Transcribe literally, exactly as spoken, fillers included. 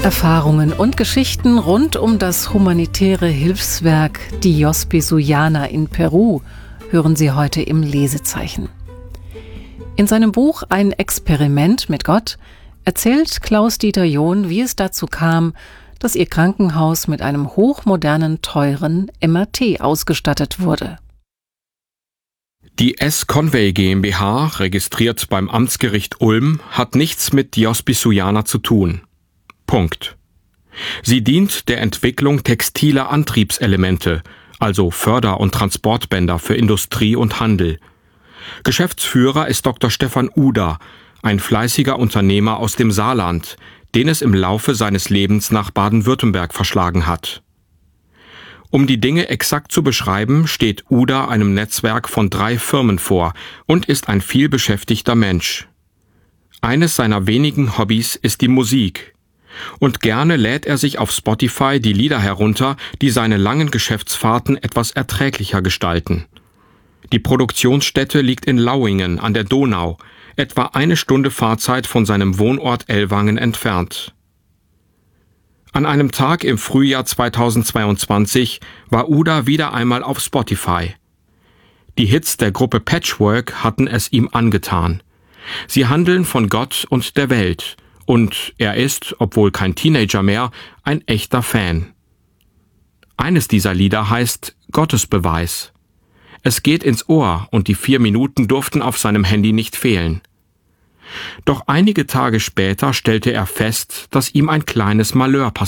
Erfahrungen und Geschichten rund um das humanitäre Hilfswerk Dios Pisuyana in Peru hören Sie heute im Lesezeichen. In seinem Buch Ein Experiment mit Gott erzählt Klaus-Dieter John, wie es dazu kam, dass ihr Krankenhaus mit einem hochmodernen, teuren M R T ausgestattet wurde. Die S-Conway GmbH, registriert beim Amtsgericht Ulm, hat nichts mit Dios Pisuyana zu tun. Punkt. Sie dient der Entwicklung textiler Antriebselemente, also Förder- und Transportbänder für Industrie und Handel. Geschäftsführer ist Doktor Stefan Uda, ein fleißiger Unternehmer aus dem Saarland, den es im Laufe seines Lebens nach Baden-Württemberg verschlagen hat. Um die Dinge exakt zu beschreiben, steht Uda einem Netzwerk von drei Firmen vor und ist ein vielbeschäftigter Mensch. Eines seiner wenigen Hobbys ist die Musik. Und gerne lädt er sich auf Spotify die Lieder herunter, die seine langen Geschäftsfahrten etwas erträglicher gestalten. Die Produktionsstätte liegt in Lauingen an der Donau, etwa eine Stunde Fahrzeit von seinem Wohnort Ellwangen entfernt. An einem Tag im Frühjahr zweitausendzweiundzwanzig war Uda wieder einmal auf Spotify. Die Hits der Gruppe Patchwork hatten es ihm angetan. Sie handeln von Gott und der Welt, und er ist, obwohl kein Teenager mehr, ein echter Fan. Eines dieser Lieder heißt Gottesbeweis. Es geht ins Ohr und die vier Minuten durften auf seinem Handy nicht fehlen. Doch einige Tage später stellte er fest, dass ihm ein kleines Malheur passiert